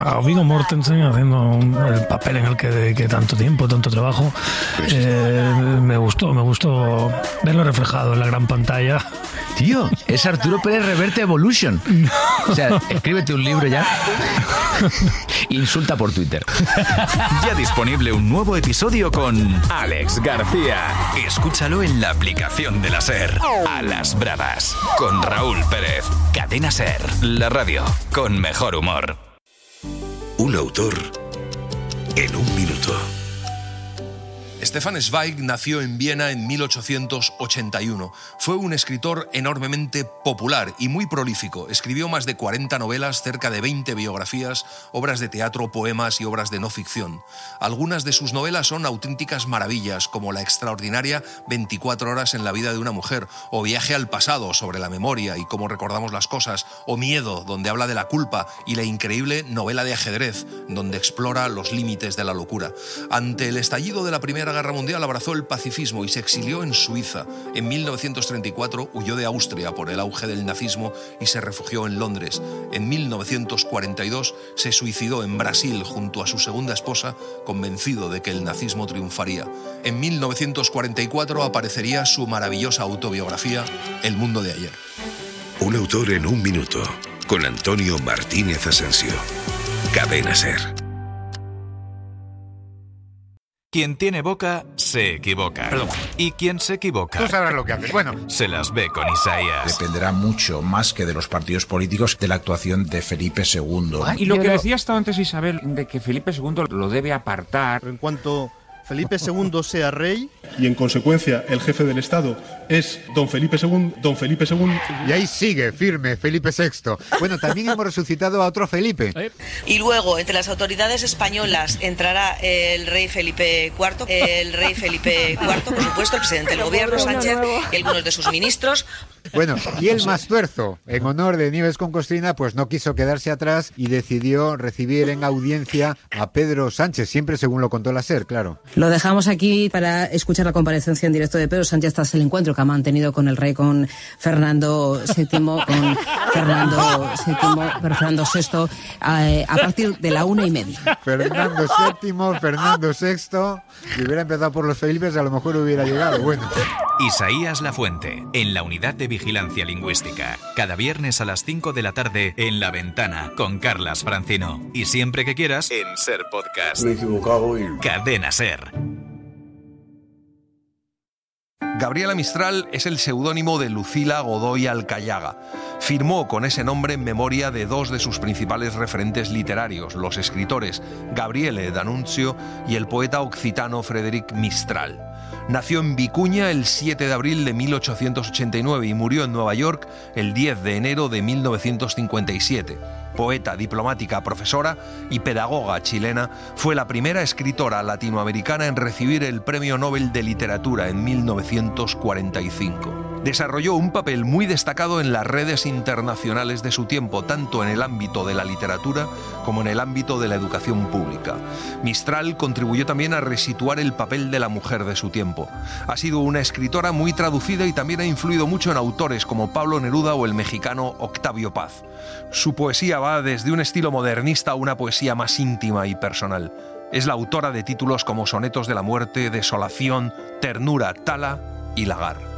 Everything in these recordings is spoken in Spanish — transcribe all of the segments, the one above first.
A Viggo Mortensen haciendo el papel en el que dediqué tanto tiempo, tanto trabajo. Me gustó verlo reflejado en la gran pantalla. Tío, es Arturo Pérez Reverte Evolution. O sea, escríbete un libro ya. Insulta por Twitter. Ya disponible un nuevo episodio con Alex García. Escúchalo en la aplicación de la SER. A las bravas, con Raúl Pérez. Cadena SER, la radio con mejor humor. Un autor en un minuto. Stefan Zweig nació en Viena en 1881. Fue un escritor enormemente popular y muy prolífico. Escribió más de 40 novelas, cerca de 20 biografías, obras de teatro, poemas y obras de no ficción. Algunas de sus novelas son auténticas maravillas, como la extraordinaria 24 horas en la vida de una mujer, o Viaje al pasado, sobre la memoria y cómo recordamos las cosas, o Miedo, donde habla de la culpa, y la increíble novela de ajedrez, donde explora los límites de la locura. Ante el estallido de la Primera Guerra Mundial abrazó el pacifismo y se exilió en Suiza. En 1934 huyó de Austria por el auge del nazismo y se refugió en Londres. En 1942 se suicidó en Brasil junto a su segunda esposa, convencido de que el nazismo triunfaría. En 1944 aparecería su maravillosa autobiografía, El mundo de ayer. Un autor en un minuto, con Antonio Martínez Asensio. Cadena SER. Quien tiene boca, se equivoca. Perdón. Y quien se equivoca... Tú sabrás lo que haces. Bueno, se las ve con Isaías. Dependerá mucho, más que de los partidos políticos, de la actuación de Felipe II. Y lo que decía hasta antes Isabel, de que Felipe II lo debe apartar. En cuanto Felipe II sea rey... Y en consecuencia el jefe del Estado es don Felipe II. Y ahí sigue, firme, Felipe VI. Bueno, también hemos resucitado a otro Felipe. Y luego, entre las autoridades españolas, entrará el rey Felipe IV, por supuesto, el presidente del gobierno, Sánchez, y algunos de sus ministros. Bueno, y el más tuerzo, en honor de Nieves con Costrina, pues no quiso quedarse atrás y decidió recibir en audiencia a Pedro Sánchez, siempre según lo contó la SER, claro. Lo dejamos aquí para escuchar la comparecencia en directo de Pedro Sánchez tras el encuentro que ha mantenido con el rey, con Fernando VI, Fernando VI, a partir de la 1:30. Fernando VI, si hubiera empezado por los Felipes, a lo mejor hubiera llegado, bueno. Isaías Lafuente, en la Unidad de Vigilancia Lingüística. Cada viernes a las 5 de la tarde en La Ventana con Carlas Francino. Y siempre que quieras en SER Podcast. Me he equivocado y... Cadena SER. Gabriela Mistral es el seudónimo de Lucila Godoy Alcayaga. Firmó con ese nombre en memoria de dos de sus principales referentes literarios, los escritores Gabriele D'Annunzio y el poeta occitano Frederic Mistral. Nació en Vicuña el 7 de abril de 1889 y murió en Nueva York el 10 de enero de 1957. Poeta, diplomática, profesora y pedagoga chilena, fue la primera escritora latinoamericana en recibir el Premio Nobel de Literatura en 1945. Desarrolló un papel muy destacado en las redes internacionales de su tiempo, tanto en el ámbito de la literatura como en el ámbito de la educación pública. Mistral contribuyó también a resituar el papel de la mujer de su tiempo. Ha sido una escritora muy traducida y también ha influido mucho en autores como Pablo Neruda o el mexicano Octavio Paz. Su poesía va desde un estilo modernista a una poesía más íntima y personal. Es la autora de títulos como Sonetos de la Muerte, Desolación, Ternura, Tala y Lagar.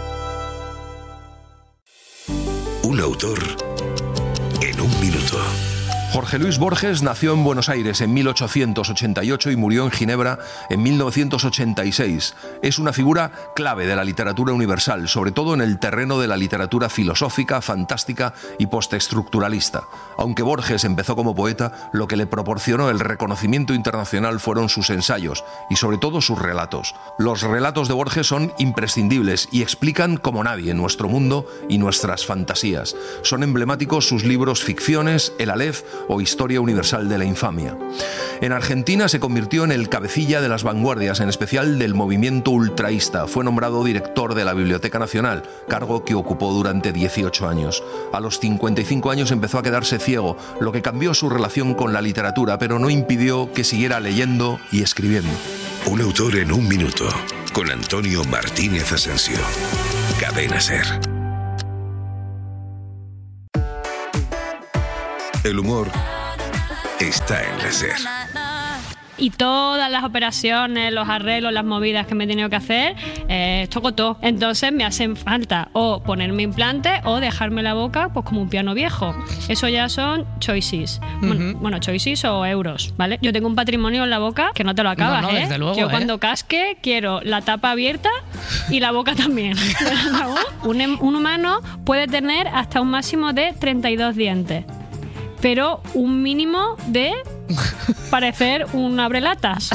Un autor en un minuto. Jorge Luis Borges nació en Buenos Aires en 1888 y murió en Ginebra en 1986. Es una figura clave de la literatura universal, sobre todo en el terreno de la literatura filosófica, fantástica y postestructuralista. Aunque Borges empezó como poeta, lo que le proporcionó el reconocimiento internacional fueron sus ensayos y sobre todo sus relatos. Los relatos de Borges son imprescindibles y explican como nadie nuestro mundo y nuestras fantasías. Son emblemáticos sus libros Ficciones, El Aleph o Historia Universal de la Infamia. En Argentina se convirtió en el cabecilla de las vanguardias, en especial del movimiento ultraísta. Fue nombrado director de la Biblioteca Nacional, cargo que ocupó durante 18 años. A los 55 años empezó a quedarse ciego, lo que cambió su relación con la literatura, pero no impidió que siguiera leyendo y escribiendo. Un autor en un minuto, con Antonio Martínez Asensio. Cadena SER. El humor está en la SER. Y todas las operaciones, los arreglos, las movidas que me he tenido que hacer, toco todo. Entonces me hacen falta o ponerme implante o dejarme la boca pues como un piano viejo. Eso ya son choices. Bueno, choices o euros, ¿vale? Yo tengo un patrimonio en la boca que no te lo acabas, No, desde luego, Yo cuando casque quiero la tapa abierta y la boca también. Un humano puede tener hasta un máximo de 32 dientes, pero un mínimo de parecer un abrelatas.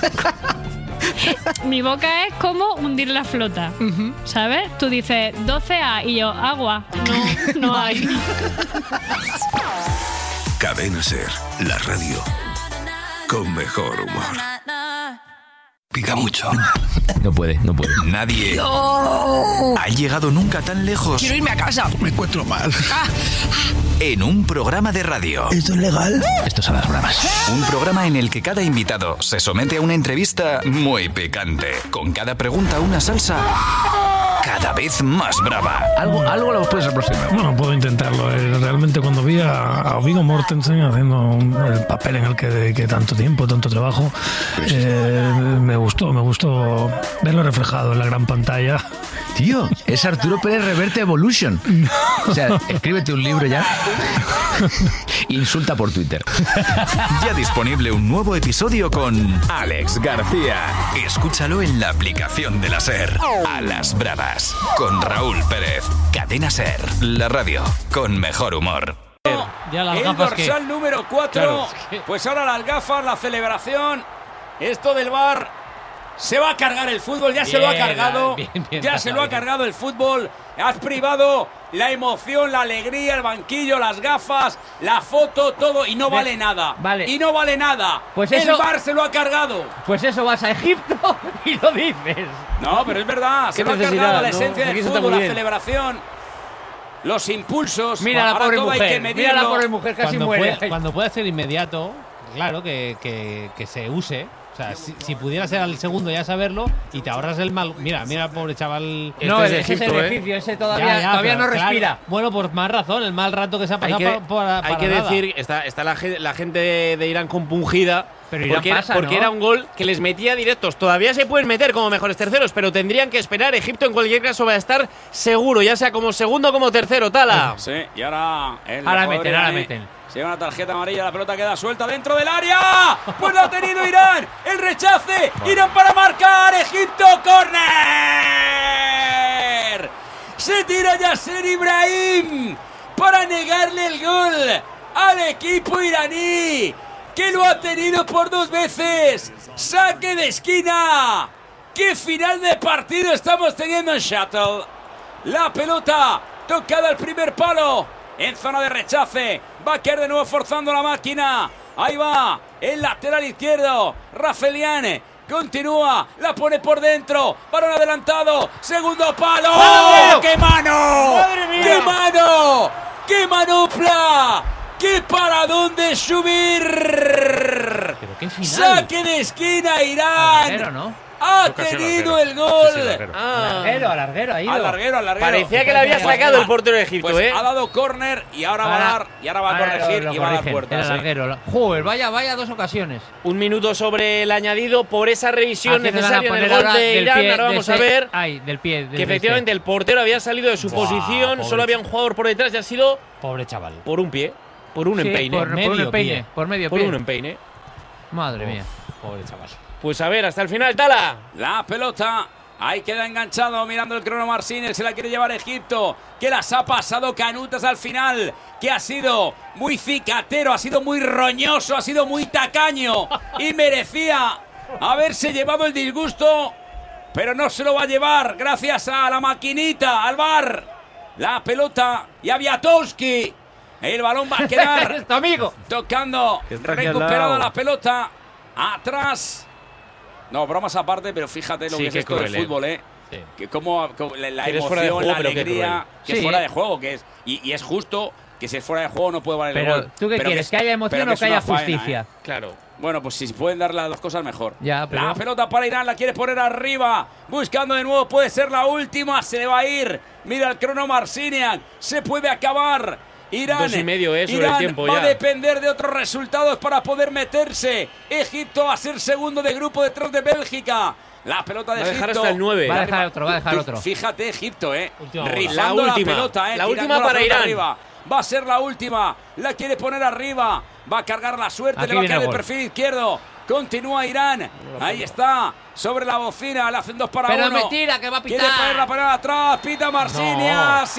Mi boca es como hundir la flota, ¿sabes? Tú dices 12A y yo, agua. No hay. Cadena SER, la radio con mejor humor. Pica mucho. No puede. Nadie ha llegado nunca tan lejos. Quiero irme a casa. Me encuentro mal. En un programa de radio. ¿Esto es legal? Esto es a las bravas. Un programa en el que cada invitado se somete a una entrevista muy picante. Con cada pregunta una salsa cada vez más brava. Algo lo puedes aproximar. Bueno, puedo intentarlo. Realmente cuando vi a Viggo Mortensen haciendo el papel en el que tanto tiempo, tanto trabajo, me gustó verlo reflejado en la gran pantalla. Tío, es Arturo Pérez Reverte Evolution. O sea, escríbete un libro ya. Insulta por Twitter. Ya disponible un nuevo episodio con Alex García. Escúchalo en la aplicación de la SER. A las bravas. Con Raúl Pérez. Cadena SER. La radio con mejor humor. Ya las el gafas dorsal número 4. Claro, Pues ahora las gafas, la celebración. Esto del VAR. Se va a cargar el fútbol, ya se lo ha cargado. Ya se lo ha cargado el fútbol. Has privado la emoción, la alegría, el banquillo, las gafas, la foto, todo, y no vale nada. Vale. Y no vale nada. Pues el eso- VAR se lo ha cargado. Pues eso, vas a Egipto y lo dices. No, pero es verdad. Se Qué lo ha necesidad, cargado la ¿no? esencia Aquí del se está fútbol, muy la bien. celebración, los impulsos. Mira la Ahora pobre todo hay que mujer, medirlo. mira la pobre mujer casi Cuando muere. cuando pueda ser inmediato, claro, que se use. O sea, si pudiera ser al segundo ya saberlo y te ahorras el mal. Mira, el pobre chaval. No, Este ese es el egipcio, ese todavía pero no claro, respira. bueno, por más razón, el mal rato que se ha pasado Hay que nada. decir, está la gente de Irán compungida. Pero Irán porque pasa, porque ¿no? era un gol que les metía directos. Todavía se pueden meter como mejores terceros, pero tendrían que esperar. Egipto en cualquier caso va a estar seguro, ya sea como segundo o como tercero, Tala. Sí, y ahora Ahora meten. Se lleva una tarjeta amarilla, la pelota queda suelta dentro del área. Pues lo ha tenido Irán. El rechace. Irán para marcar. Egipto, córner. Se tira Yasser Ibrahim para negarle el gol al equipo iraní, que lo ha tenido por 2 veces. Saque de esquina. ¡Qué final de partido estamos teniendo en Shuttle! La pelota tocada al primer palo en zona de rechace. Va a caer de nuevo forzando la máquina. Ahí va el lateral izquierdo, Rafelian. Continúa, la pone por dentro. Balón adelantado. Segundo palo. ¡Oh! ¡Qué mano! ¡Madre mía! ¡Qué mano! ¡Qué manopla! ¡Qué paradón de subir! Pero qué final. Saque de esquina, Irán. Larguero, ¿no? Ha tenido el gol. Larguero, ha ido. Al larguero. Parecía que le había sacado el portero de Egipto, Pues ha dado córner y ahora va a dar, y ahora va a corregir y va a dar puertas. Era larguero. Joder, vaya 2 ocasiones. Un minuto sobre el añadido por esa revisión Aquí me van a necesaria en el poner gol ahora de del Irán. pie, Ahora vamos de a ese- ver del pie. que efectivamente el portero había salido de su posición. Solo había un jugador por detrás y ha sido Pobre chaval. por un pie, por un empeine. Por medio un empeine. pie. Por medio Por pie. un empeine. Madre mía. Pobre chaval. Pues a ver, hasta el final, Tala. La pelota. Ahí queda enganchado mirando el crono Marcínez. Se la quiere llevar Egipto. Que las ha pasado canutas al final. Que ha sido muy cicatero. Ha sido muy roñoso. Ha sido muy tacaño. Y merecía haberse llevado el disgusto. Pero no se lo va a llevar. Gracias a la maquinita. Al VAR. La pelota. Y a Wiatowski. El balón va a quedar. Es tu amigo. Tocando. está aquí al Recuperada lado. la pelota. Atrás. No, bromas aparte, pero fíjate lo Sí, que es qué esto cruel, del fútbol, ¿eh? Sí. Que como la Que eres fuera de emoción, juego, la pero qué alegría, cruel. que es Sí. fuera de juego, que es y es justo que si es fuera de juego no puede valer el Pero, gol. ¿tú qué Pero quieres? es- ¿Que haya emoción pero o es que haya una faena, justicia? ¿eh? Claro. Bueno, pues si pueden dar las dos cosas mejor. Ya, pero- La pelota para Irán, la quiere poner arriba, buscando de nuevo, puede ser la última, se le va a ir. Mira el crono Marciniak, se puede acabar Irán, 2,5 sobre Irán el tiempo va ya. a depender de otros resultados para poder meterse. Egipto va a ser segundo de grupo detrás de Bélgica. La pelota de Va a dejar Egipto. hasta el 9. Va a dejar otro, va a dejar otro. Fíjate, Egipto, Última rifando bola. La última. pelota, La última tirando para pelota Irán. arriba. Va a ser la última. La quiere poner arriba. Va a cargar la suerte. Aquí le va a viene caer el de gol. perfil izquierdo. Continúa Irán. Ahí está. Sobre la bocina. Le hacen 2 para 1. Pero mentira, que va a Quiere pitar. ponerla para atrás. Pita Marsinia. No. Se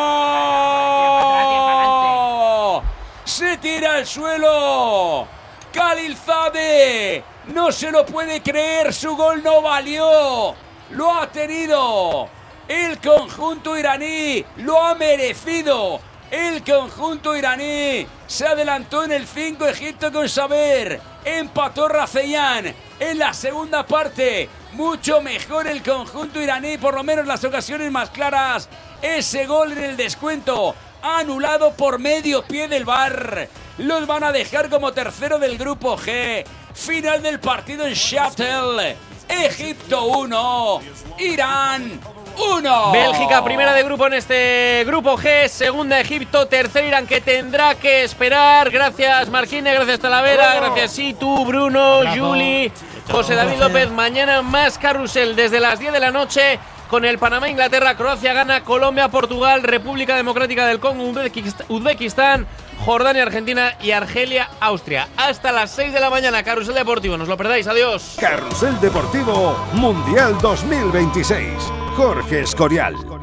acabó. Se tira al suelo. Khalilzadeh. No se lo puede creer. Su gol no valió. Lo ha tenido el conjunto iraní. Lo ha merecido. El conjunto iraní se adelantó en el 5. Egipto con saber. Empató Razeyan en la segunda parte. Mucho mejor el conjunto iraní, por lo menos las ocasiones más claras. Ese gol en el descuento, anulado por medio pie del VAR. Los van a dejar como tercero del grupo G. Final del partido en Sheffield. Egipto 1, Irán 1. Bélgica primera de grupo en este grupo G, segunda Egipto, tercera Irán, que tendrá que esperar. Gracias Marquines, gracias Talavera, gracias Situ, Bruno, Juli, José David López. Mañana más carrusel desde las 10 de la noche con el Panamá, Inglaterra, Croacia, Ghana, Colombia, Portugal, República Democrática del Congo, Uzbekistán, Jordania, Argentina y Argelia, Austria. Hasta las 6 de la mañana, carrusel deportivo, no os lo perdáis, adiós. Carrusel Deportivo Mundial 2026. Jorge Escorial.